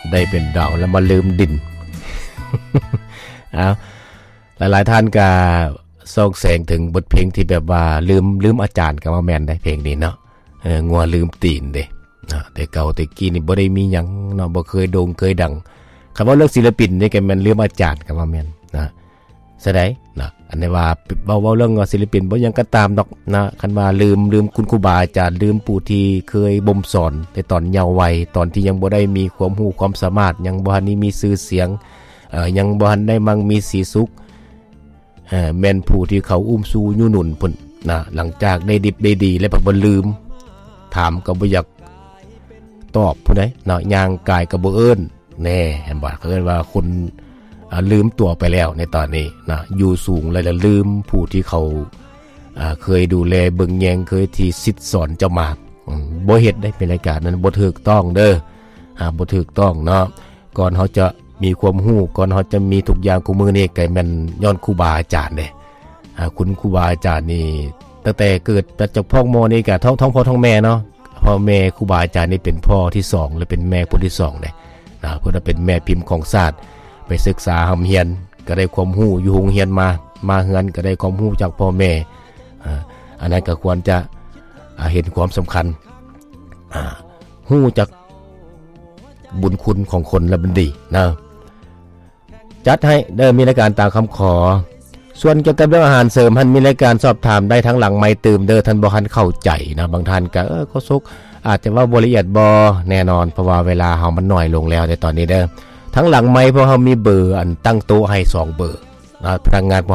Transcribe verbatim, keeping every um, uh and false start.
ได้เป็นดาวแล้วมาลืมดิน เอาหลายๆท่านก็ส่องแสงถึงบทเพลงที่แบบว่าลืมลืมอาจารย์ก็ว่าแม่นได้เพลงนี้เนาะเอองัวลืมตีนเด้นะแต่เก่าแต่กี้นี่บ่ได้มีหยังเนาะบ่เคยโด่งเคยดังคำว่าเรื่องศิลปินนี่ก็แม่นลืมอาจารย์ก็ว่าแม่นนะซะได้นะอันนี้ว่าเว้าๆเรื่องศิลปินบ่ยังก็ตามดอกนะคันว่าลืมลืมคุณครูบาอาจารย์ลืมผู้ที่เคยบ่มสอนในตอนเยาว์วัยตอนที่ยังบ่ได้มีความรู้ความสามารถยังบ่ทันมีชื่อเสียงเอ่อยังบ่ทันได้มั่งมีสีสุขเอ่อแม่นผู้ที่เขาอุ้มสู้ยู่หนุนพุ่นนะหลังจากได้ดิบได้ดีแล้วบ่ลืมถามก็บ่อยากตอบผู้ใดเนาะย่างกายก็บ่เอิ้นแน่เห็นบ่เขาเรียกว่าคนลืมตัวไปแล้วในตอนนี้นะอยู่สูงแล้วลืมผู้ที่เขาเคยดูแลเบิ่งแยงเคยที่ซิดสอนเจ้ามาบ่เฮ็ดได้เป็นรายการนั้นบ่ถูกต้องเด้ออ่าบ่ถูกต้องเนาะก่อนเฮาจะมีความรู้ก่อนเฮาจะมีทุกอย่างกูมือนี่ก็แม่นย้อนครูบาอาจารย์เด้อ่าคุณครูบาอาจารย์นี่ตั้งแต่เกิดจากพ่อมอนี่ก็ท้องท้องพ่อท้องแม่เนาะพ่อแม่ครูบาอาจารย์นี่เป็นพ่อที่สองและเป็นแม่คนที่สองเด้นะเพิ่นเป็นแม่พิมพ์ของศาสตร์ไปศึกษาหำเฮียนก็ได้ความรู้อยู่โรงเรียนมามาเฮือนก็ได้ความรู้จากพ่อแม่อ่าอันนั้นก็ควรจะเห็นความสำคัญอ่ารู้จักบุญคุณของคนและบันดีนะจัดให้เดิมมีรายการตามคำขอส่วนเกี่ยวกับเรื่องอาหารเสริมท่านมีรายการสอบถามได้ทั้งหลังไมค์ตื่มเด้อท่านบ่ทันเข้าใจนะบางท่านก็เออก็สุกอาจจะว่าบ่ละเอียดบ่แน่นอนเพราะว่าเวลาเฮามันน้อยลงแล้วในตอนนี้เด้อทั้งหลังไมค์เพราะเฮามีเบอร์อันตั้งโต๊ะให้สองเบอร์นะพนักงาน